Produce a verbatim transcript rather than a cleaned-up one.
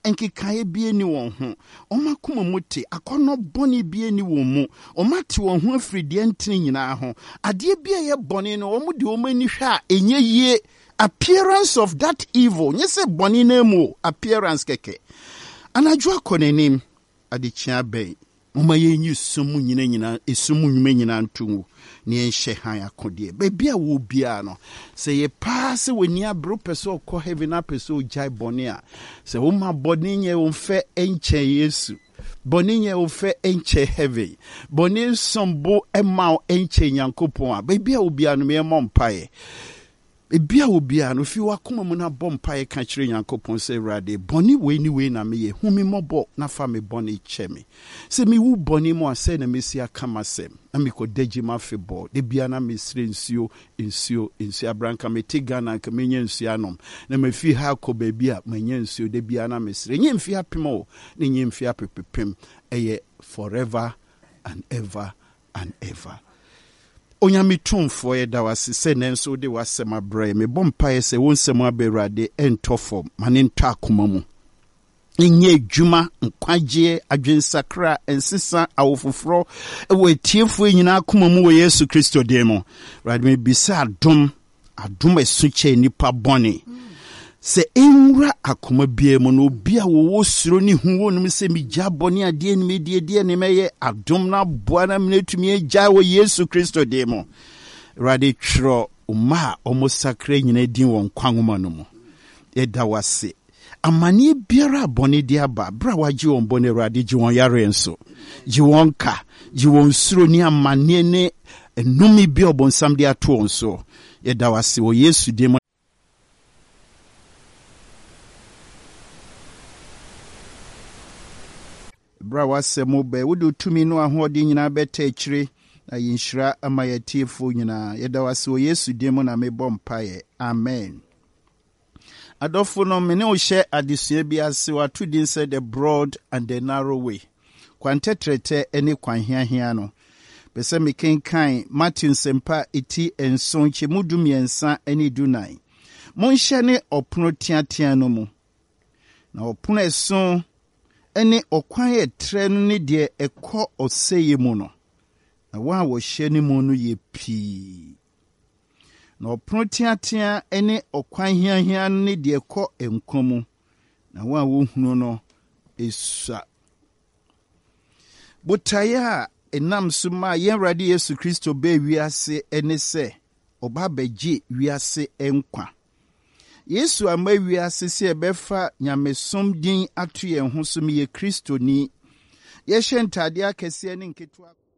enkekae bie ni won ho oma kuma muti akono boni bie ni won mu oma te won ho afridie ntene nyina ho ade bie ye boni no omu de omani hwa enye yie appearance of that evil nyese boni na mu appearance keke anadwo akonenim ade chia ben moma ye nyi sumu nyina nyina esumu nyume nyina ntungu ni enhye han akode baabi a wo bia no se ye pass weni abro peso ko heaven apeso jai boni a se wo ma boni nye wo fe enche Yesu boni nye wo fe enche heaven boni sombo ema enche Nyankopon a baabi a wo bia no me mompae ebia obia no fi wakoma mu na bompa e ka kire Nyankopon se rade boni we ni we na me ye humi mobo na fa me boni cheme se mi wu boni mo ase na mesi aka masem na mi ko deji ma fe bo de bia na me sire nsuo nsuo nsuo abranka me tigana ka me nya nsuo anom na me fi ha ko ba bia me nya nsuo de bia na me sire nya mfi apemo ne nya mfi apepepem eye forever and ever and ever. Onyame tumfo ye da wase se nenso de wasema bra me bompae se wonsem aberade entofo mane ntwa akoma mu enye adwuma nkwagie adwensakra ensesa awofofro ewo etiefo nyina akoma mu wo Yesu Kristo demo rade me bisa adom adom esuche nipa bone se enwura akoma bie mu no bia wo wosuro ni hu wonum se mi gya bone ade ni medie die ni meye adom na boa na menetumi agya wo Yesu Kristo demo rade twro uma omosakra nyina din won kwanwoma no mu eda wase amane biara bone dia ba bra waji won bone rade ji won yare enso ji won ka ji won suro ni amane ne enumi bi obonsam dia to onso eda wase wo Yesu demo bra wasemo be wodo tumi no ahode nyina beta akire na yinhira amayatiefo nyina yeda wase o Yesu demo na mebɔ mpae amen. Adofo no mene o hye adesua bi ase watu din said the broad and the narrow way kwantetrete ene kwanhiahia no pese mekenkan Matthew sempa eti enson chemudum yensa ene dunai monhye ne opono tiatia no mu na opono eson ene okwan etre no ne de ekọ oseye mu no na wa wo hye ne mu no ye pi na opono tiatia ene okwan hiahia ne de ekọ enkomu na wa wo hunu no esua botaya enam suma yen radi Yesu Kristo be wiase ene se oba beji wiase enkwa Yesu ama wiase se ebefa nyamesom din atu yen ho so me ye Kristo ni ye hye ntade akese ne nketua